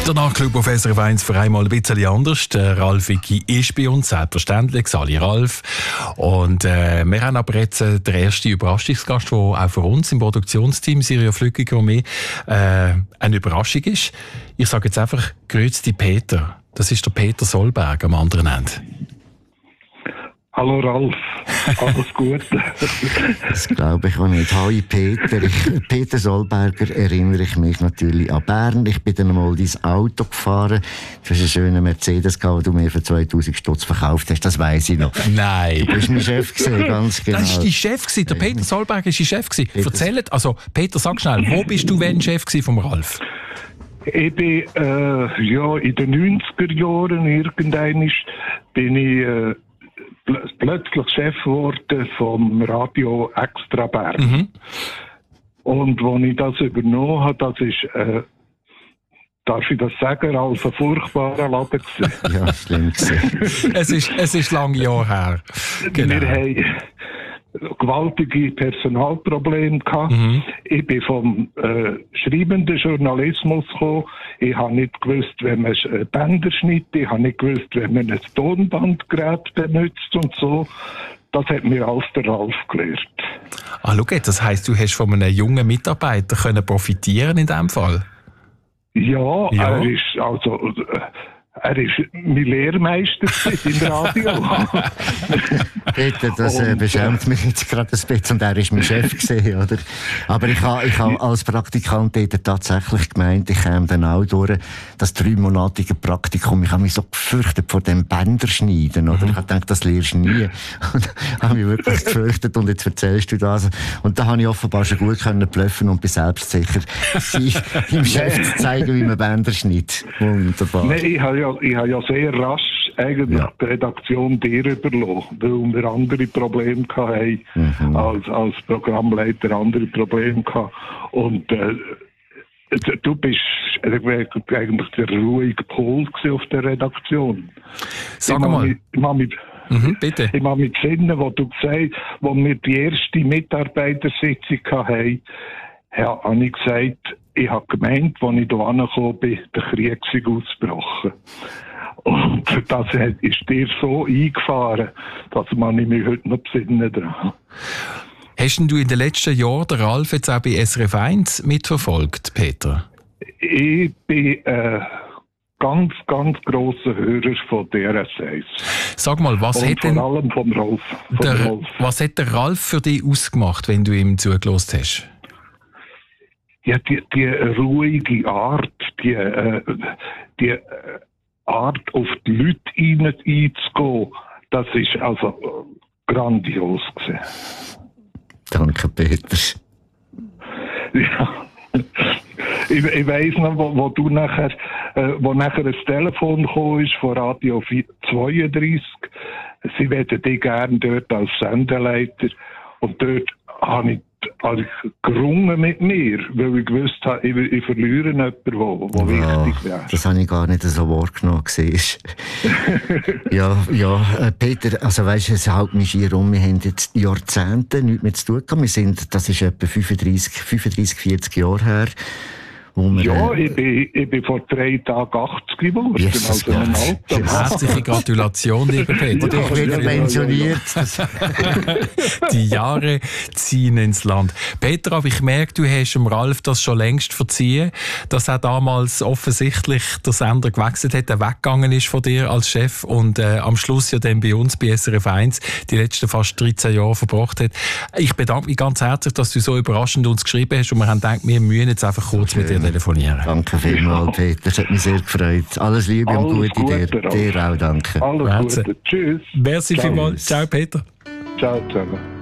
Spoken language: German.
Der Nachtclub auf SRF 1 für einmal ein bisschen anders. Der Ralf Vicki ist bei uns, selbstverständlich, Sali Ralf. Und wir haben aber jetzt den ersten Überraschungsgast, der auch für uns im Produktionsteam Siria Flückiger und mich eine Überraschung ist. Ich sage jetzt einfach, grüezi Peter. Das ist der Peter Solberg am anderen Ende. Hallo Ralf, alles Gute. Das glaube ich auch nicht. Hi Peter. Peter Solberger erinnere ich mich natürlich an Bern. Ich bin dann mal dein Auto gefahren. Du hast einen schönen Mercedes gehabt, den du mir für 2000 Stutz verkauft hast. Das weiss ich noch. Nein. Du bist mein Chef gewesen, ganz genau. Das war dein Chef gewesen. Der Peter Solberger war dein Chef gewesen. Erzählt, also Peter, sag schnell, wo bist du wenn Chef gewesen vom Ralf? Ich bin in den 90er Jahren irgendwann bin ich plötzlich Chef geworden vom Radio Extra Bern. Mhm. Und als ich das übernommen habe, das ist, darf ich das sagen, als ein furchtbarer Laden gewesen. Ja, schlimm gewesen. es ist lange Jahre her. Genau. Wir haben gewaltige Personalprobleme gehabt. Mhm. Ich bin vom schreibenden Journalismus gekommen. Ich habe nicht gewusst, wenn man Bänder schneidet. Ich habe nicht gewusst, wenn man ein Tonbandgerät benutzt und so. Das hat mir alles der Ralf gelehrt. Ah, schau jetzt, das heisst, du hast von einem jungen Mitarbeiter können profitieren in diesem Fall? Ja, er ist also... Er war mein Lehrmeister im Radio. Peter, das beschämt mich jetzt gerade ein bisschen und er war mein Chef gewesen, oder? Aber ich habe als Praktikant tatsächlich gemeint, ich käme dann auch durch das 3-monatige Praktikum. Ich habe mich so gefürchtet vor dem Bänderschneiden, oder? Ich habe gedacht, das lernst du nie. Und habe mich wirklich gefürchtet und jetzt erzählst du das. Und da habe ich offenbar schon gut können bluffen und bin selbstsicher, im Chef zu zeigen, wie man Bänder schneidet. Wunderbar. Nein, ich habe ja sehr rasch eigentlich die Redaktion dir überlassen, weil wir andere Probleme hatten, als Programmleiter andere Probleme hatten. Und du bist eigentlich der ruhige Pol auf der Redaktion. Sag mal. Bitte. Ich mag mich besinnen, wo du gesagt hast, wo wir die erste Mitarbeitersitzung hatten, habe ich gesagt, ich habe gemeint, als ich hier angekommen bin, der Krieg sei ausgebrochen. Und das ist dir so eingefahren, dass man mich heute noch besinnen dran. Hast du in den letzten Jahren den Ralf jetzt auch bei SRF 1 mitverfolgt, Peter? Ich bin ganz, ganz grosser Hörer von DRS1. Sag mal, was hat denn... vor allem vom Ralf. Was hat der Ralf für dich ausgemacht, wenn du ihm zugelassen hast? Ja, die ruhige Art, die Art, auf die Leute einzugehen, das ist also grandios gewesen. Danke, Peter. Ja. Ich weiss noch, wo nachher ein Telefon gekommen ist von Radio 32. Sie wollten dich gerne dort als Sendeleiter. Und dort habe ich gerungen mit mir, weil ich gewusst habe, ich verliere jemanden, der wichtig wäre. Das habe ich gar nicht so wahrgenommen. Ja, Peter, also weisst du, es hält mich hier rum. Wir haben jetzt Jahrzehnte nichts mehr zu tun gehabt. Das ist etwa 35, 40 Jahre her. Ja, ich bin vor 3 Tagen 80 geworden. Jesus, also herzliche Gratulation, lieber Peter. Und ich wieder pensioniert. Die Jahre ziehen ins Land. Peter, aber ich merke, du hast dem Ralf das schon längst verziehen, dass er damals offensichtlich der Sender gewechselt hat, er weggegangen ist von dir als Chef und am Schluss ja dann bei uns, bei SRF 1, die letzten fast 13 Jahre verbracht hat. Ich bedanke mich ganz herzlich, dass du so überraschend uns geschrieben hast und wir haben gedacht, wir müssen jetzt einfach kurz mit dir telefonieren. Danke vielmals, Peter. Das hat mich sehr gefreut. Alles Liebe und Gute dir. Dir auch, danke. Alles Gute. Tschüss. Merci vielmals. Ciao, Peter. Ciao zusammen.